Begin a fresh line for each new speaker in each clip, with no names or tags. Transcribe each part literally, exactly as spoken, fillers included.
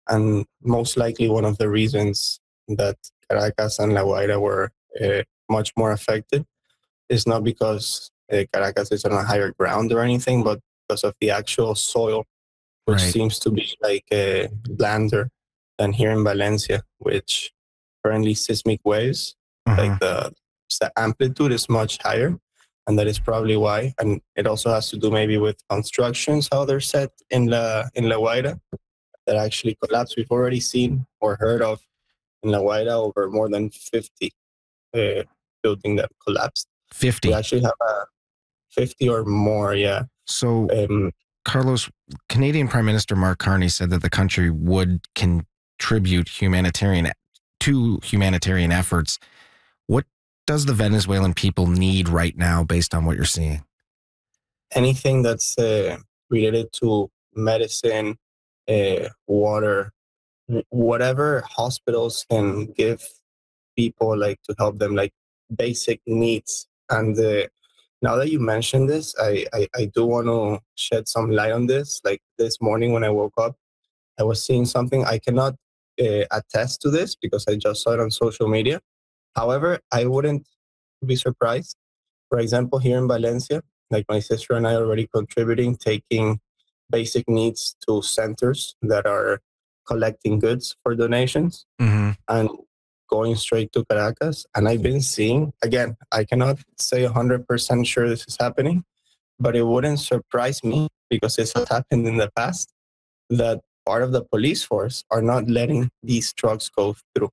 And most likely one of the reasons that Caracas and La Guaira were uh, much more affected is not because uh, Caracas is on a higher ground or anything, but because of the actual soil, which
Right.
seems to be like uh, blander than here in Valencia, which currently seismic waves, like
Uh-huh.
the, the amplitude is much higher. And that is probably why. And it also has to do maybe with constructions, how they're set in La, in La Guaira, that actually collapsed. We've already seen or heard of in La Guaira over more than fifty uh, buildings that collapsed.
fifty.
We actually have a fifty or more, yeah.
So,
Um,
Carlos, Canadian Prime Minister Mark Carney said that the country would contribute humanitarian to humanitarian efforts. What does the Venezuelan people need right now based on what you're seeing?
Anything that's uh, related to medicine, uh, water, whatever hospitals can give people, like to help them, like basic needs. And uh, now that you mentioned this, I, I, I do want to shed some light on this. Like this morning when I woke up, I was seeing something. I cannot uh, attest to this because I just saw it on social media. However, I wouldn't be surprised. For example, here in Valencia, like my sister and I are already contributing, taking basic needs to centers that are collecting goods for donations
Mm-hmm.
and going straight to Caracas. And I've been seeing, again, I cannot say one hundred percent sure this is happening, but it wouldn't surprise me because this has happened in the past, that part of the police force are not letting these trucks go through.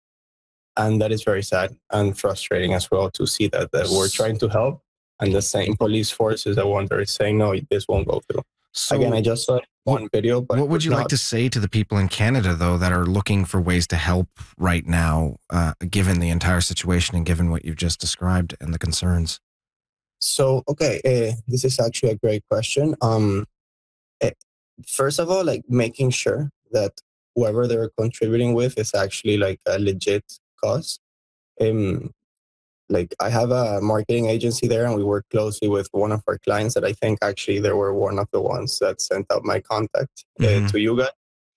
And that is very sad and frustrating as well to see that, that we're trying to help and the same police force is the one that is saying, no, this won't go through.
So,
Again, I just saw one
what,
video. But
what would you
not,
like to say to the people in Canada, though, that are looking for ways to help right now, uh, given the entire situation and given what you've just described and the concerns?
So, okay, uh, this is actually a great question. Um, uh, first of all, like making sure that whoever they're contributing with is actually like a legit cause. Um, like I have a marketing agency there and we work closely with one of our clients that I think actually they were one of the ones that sent out my contact uh,
Mm-hmm.
to you guys.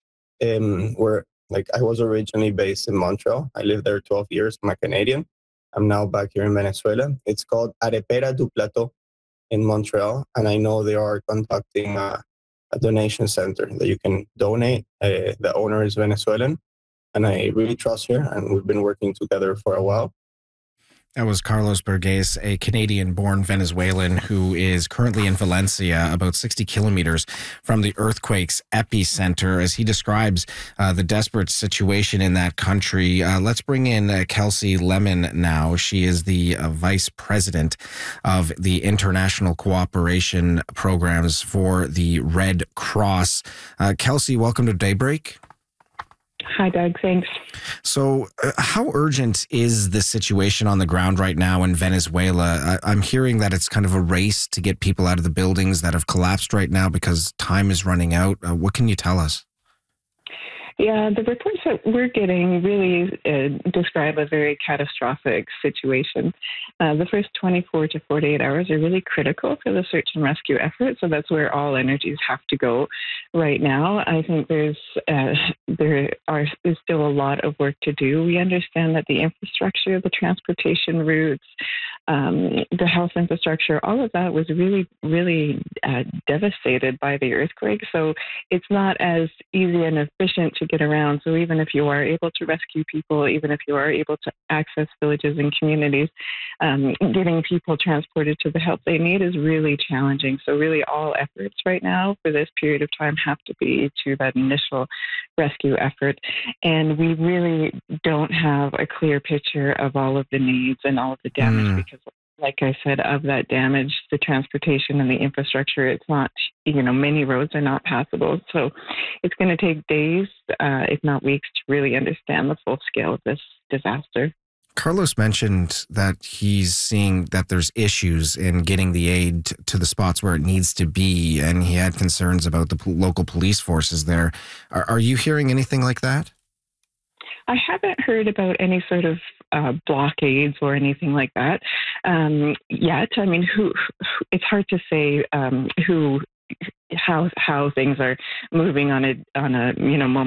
Um, where like I was originally based in Montreal. I lived there twelve years. I'm a Canadian. I'm now back here in Venezuela. It's called Arepera du Plateau in Montreal. And I know they are conducting a, a donation center that you can donate. Uh, the owner is Venezuelan and I really trust her and we've been working together for a while.
That was Carlos Burgues, a Canadian-born Venezuelan who is currently in Valencia, about sixty kilometers from the earthquake's epicenter, as he describes uh, the desperate situation in that country. Uh, let's bring in uh, Kelsey Lemon now. She is the uh, vice president of the International Cooperation Programs for the Red Cross. Uh, Kelsey, welcome to Daybreak.
Hi, Doug. Thanks.
So uh, how urgent is the situation on the ground right now in Venezuela? I, I'm hearing that it's kind of a race to get people out of the buildings that have collapsed right now because time is running out. Uh, what can you tell us?
Yeah, the reports that we're getting really uh, describe a very catastrophic situation. Uh, the first twenty-four to forty-eight hours are really critical for the search and rescue effort, so that's where all energies have to go right now. I think there's uh, there are is still a lot of work to do. We understand that the infrastructure, the transportation routes, um, the health infrastructure, all of that was really, really uh, devastated by the earthquake. So it's not as easy and efficient to get around. So even if you are able to rescue people, even if you are able to access villages and communities, um, getting people transported to the help they need is really challenging. So really all efforts right now for this period of time have to be to that initial rescue effort. And we really don't have a clear picture of all of the needs and all of the damage mm. because like I said, of that damage, the transportation and the infrastructure, it's not, you know, many roads are not passable. So it's going to take days, uh, if not weeks, to really understand the full scale of this disaster.
Carlos mentioned that he's seeing that there's issues in getting the aid to the spots where it needs to be, and he had concerns about the local police forces there. Are, are you hearing anything like that?
I haven't heard about any sort of uh, blockades or anything like that um, yet. I mean, who? It's hard to say um, who, how, how things are moving on a on a you know moment.